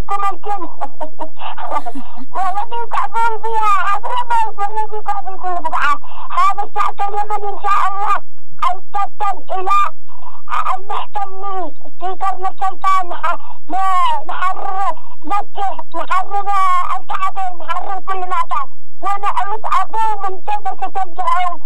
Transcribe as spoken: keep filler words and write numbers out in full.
معكم الجن. والذي تعبون فيها حضرموت والذي تعبون كل بقعة. هذا الساعة اليمن إن شاء الله حيتبدل إلى المحتمين في قرن الشيطان. نحرر مكة، نحرر الكعبة، نحرر كل ما كان، ونعود أبوه من تبس ترجعون.